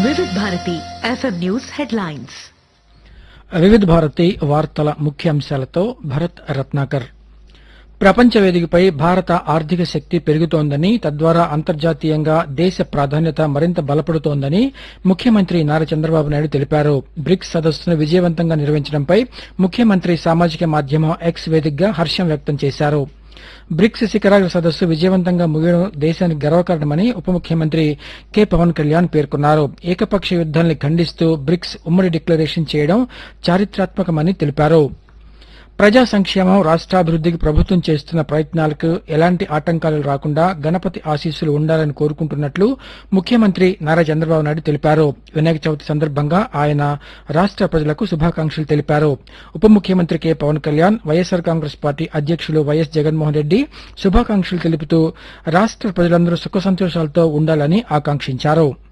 వివిధ Bharati FM news headlines. వివిధ భారతి వార్తల ముఖ్యాంశాలతో భరత్ రత్నాకర్. ప్రపంచ వేదికపై భారత ఆర్థిక శక్తి పెరుగుతోందని, తద్వారా అంతర్జాతీయంగా దేశ ప్రాధాన్యత మరింత బలపడుతోందని ముఖ్యమంత్రి నారా చంద్రబాబు నాయుడు తెలిపారు. బ్రిక్స్ సదస్సును విజయవంతంగా నిర్వహించడంపై ముఖ్యమంత్రి సామాజిక మాధ్యమం ఎక్స్ వేదికగా హర్షం వ్యక్తం చేశారు. బ్రిక్స్ శిఖరాగ్ర సదస్సు విజయవంతంగా ముగియడం దేశానికి గర్వకారణమని ఉప ముఖ్యమంత్రి కె పవన్ కళ్యాణ్ పేర్కొన్నారు. ఏకపక్ష యుద్దాన్ని ఖండిస్తూ బ్రిక్స్ ఉమ్మడి డిక్లరేషన్ చేయడం చారిత్రాత్మకమని తెలిపారు. ప్రజా సంక్షేమం, రాష్ట్రాభివృద్దికి ప్రభుత్వం చేస్తున్న ప్రయత్నాలకు ఎలాంటి ఆటంకాలు రాకుండా గణపతి ఆశీస్సులు ఉండాలని కోరుకుంటున్నట్లు ముఖ్యమంత్రి నారా చంద్రబాబు నాయుడు తెలిపారు. వినాయక చవితి సందర్భంగా ఆయన రాష్ట ప్రజలకు శుభాకాంక్షలు తెలిపారు. ఉప ముఖ్యమంత్రి కె పవన్ కళ్యాణ్, వైఎస్సార్ కాంగ్రెస్ పార్టీ అధ్యక్షులు వైఎస్ జగన్మోహన్ రెడ్డి శుభాకాంక్షలు తెలుపుతూ రాష్ట ప్రజలందరూ సుఖ సంతోషాలతో ఉండాలని ఆకాంక్షించారు.